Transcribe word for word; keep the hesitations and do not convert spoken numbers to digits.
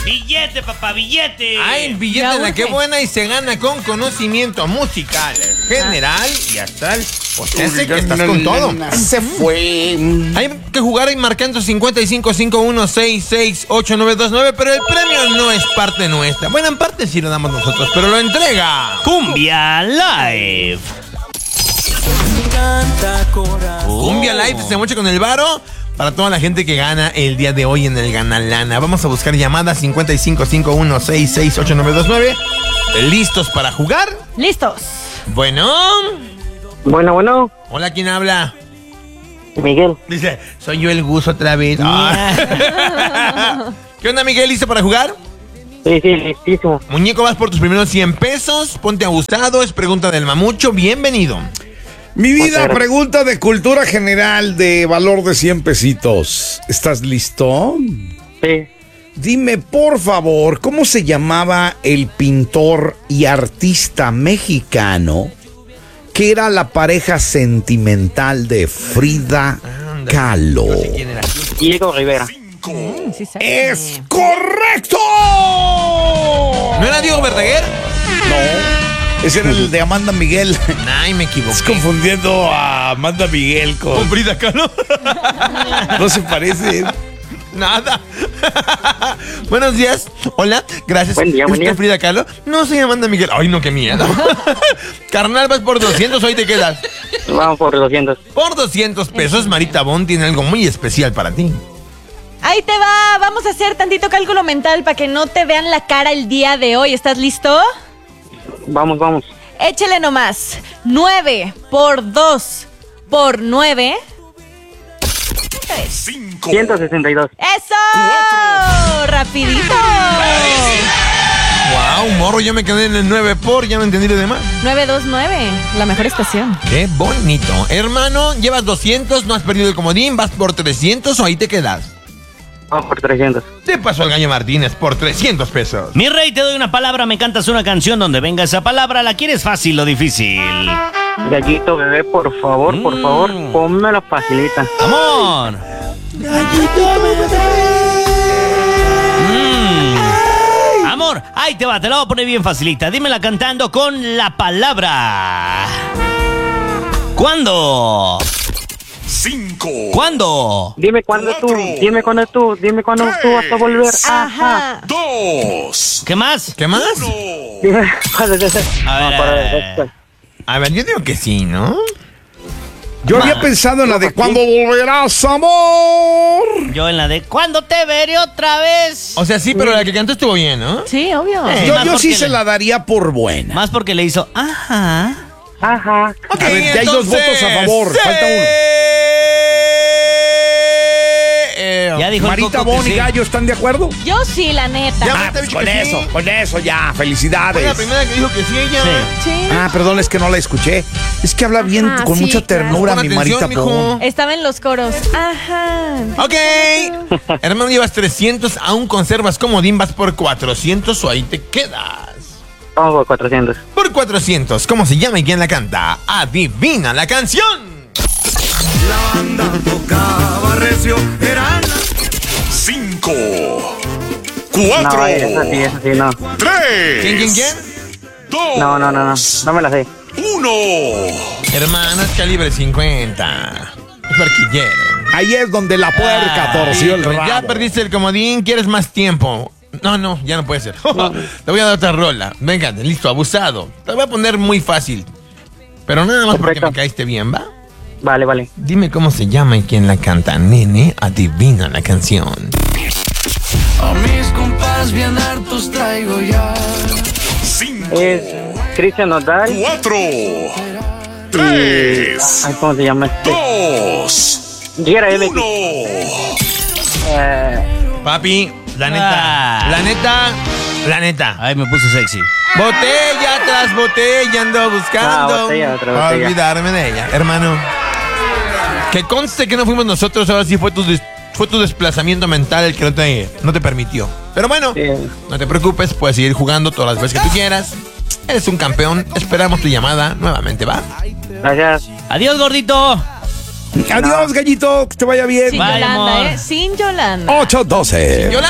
Billete, papá, billete. Ay, billete en la que buena y se gana con conocimiento musical, general ah. y astral. Pues ese que estás con todo. Se fue. Hay que jugar ahí marcando cincuenta y cinco, cincuenta y uno, sesenta y seis, ochenta y nueve veintinueve, pero el premio no es parte nuestra. Bueno, en parte sí lo damos nosotros, pero lo entrega Cumbia Live. Cumbia Live se mocha con el varo para toda la gente que gana el día de hoy en el Gana Lana. Vamos a buscar llamadas cincuenta y cinco, cincuenta y uno, sesenta y seis, ochenta y nueve veintinueve. ¿Listos para jugar? Listos. Bueno. Bueno, bueno. Hola, ¿quién habla? Miguel. Dice, soy yo el Gus otra vez. Ah. ¿Qué onda, Miguel? ¿Listo para jugar? Sí, sí, listísimo. Muñeco, vas por tus primeros cien pesos. Ponte abusado, es pregunta del mamucho. Bienvenido. Mi vida, pregunta de cultura general de valor de cien pesitos. ¿Estás listo? Sí. Dime, por favor, ¿cómo se llamaba el pintor y artista mexicano que era la pareja sentimental de Frida Kahlo? No sé quién era. Diego Rivera. Mm, sí sabe. ¡Es correcto! ¿No era Diego Verdaguer? No. Ese era el de Amanda Miguel. Ay, me equivoqué. Estás confundiendo a Amanda Miguel con... ¿Con Frida Kahlo? No se parece. Nada. Buenos días. Hola, gracias. Buen día, ¿Es buen usted día. Frida Kahlo? No, soy Amanda Miguel. Ay, no, qué miedo. Carnal, vas por doscientos, hoy te quedas. Vamos por doscientos. Por doscientos pesos, Marita Bon tiene algo muy especial para ti. Ahí te va. Vamos a hacer tantito cálculo mental para que no te vean la cara el día de hoy. ¿Estás listo? Vamos, vamos. Échale nomás. nueve por dos por nueve. ciento sesenta y dos. ¡Eso! ¡Rapidito! Wow, morro, yo me quedé en el nueve por, ya no entendí lo demás. nueve dos nueve, la mejor estación. Qué bonito. Hermano, llevas doscientos, no has perdido el comodín, vas por trescientos o ahí te quedas. Vamos por trescientos. Te pasó el Gallo Martínez por trescientos pesos. Mi rey, te doy una palabra, me cantas una canción donde venga esa palabra. ¿La quieres fácil o difícil? Gallito bebé, por favor, por Mm. favor, pónmela facilita. ¡Amor! Gallito Mm. Amor, ahí te va, te la voy a poner bien facilita. Dímela cantando con la palabra. ¿Cuándo? Cinco. ¿Cuándo? Dime cuándo tú, Cuatro. dime cuándo tú, dime cuándo tú vas a volver. Ajá. Ajá. Dos. ¿Qué más? ¿Qué más? Uno. Dime cuándo es ese. A ver, No, para a ver. después. A ver, yo digo que sí, ¿no? Yo había pensado en la de ¿cuándo volverás, amor? Yo en la de ¿cuándo te veré otra vez? O sea, sí, pero la que cantó estuvo bien, ¿no? Sí, obvio. Eh. Yo, más yo sí porque se le- la daría por buena. Más porque le hizo ajá. Ajá. Ok, A ver, ya hay dos entonces, votos a favor, sí. falta uno. Eh, Ya dijo el Marita Coco que Bon y sí. Gallo, ¿están de acuerdo? Yo sí, la neta. Ya. Ah, te he pues dicho con que sí. eso, con eso ya, Fue felicidades. la primera que dijo que sí, ella. Sí. Sí. Ah, perdón, es que no la escuché. Es que habla bien, Ajá, con sí, mucha ternura, Pon mi atención, Marita mijo. Bon. Estaba en los coros. Ajá. Ok. Hermano, llevas trescientos, aún conservas comodín, vas por cuatrocientos o ahí te quedas. Vamos por cuatrocientos. Por cuatrocientos, ¿cómo se llama y quién la canta? Adivina la canción. La banda tocaba recio, eran las cinco. Cuatro. No, eso sí, eso sí, no. Tres. ¿Quién, quién, quién? Dos. No, no, no, no. No me la sé. Uno. Hermano, es calibre cincuenta. Es barquillero. Ahí es donde la puerca torció el Sí, rabo. ya perdiste el comodín, ¿quieres más tiempo? No, no, ya no puede ser. Te voy a dar otra rola. Venga, listo, abusado. Te voy a poner muy fácil. Pero nada más porque Perfecto. me caíste bien, ¿va? Vale, vale. Dime cómo se llama y quién la canta. Nene, adivina la canción. A mis compas bien hartos traigo ya. Cinco. Es Cristian Nodal. Cuatro. Tres. Ay, ¿cómo se llama este? Dos. Llega M X. Uno. Eh, Papi, la neta, Ah. la neta, la neta. Ay, me puse sexy. Botella tras botella ando buscando Ah, botella, otra para botella. olvidarme de ella. Hermano, que conste que no fuimos nosotros, ahora sí fue tu, des- fue tu desplazamiento mental el que no te, no te permitió. Pero bueno, Sí. no te preocupes, puedes seguir jugando todas las veces que tú quieras. Eres un campeón, esperamos tu llamada nuevamente, ¿va? gracias. Adiós, gordito. Adiós, Gallito, que te vaya bien. Sin Bye, Yolanda, amor. ¿eh? Sin Yolanda. ocho doce. Yolanda.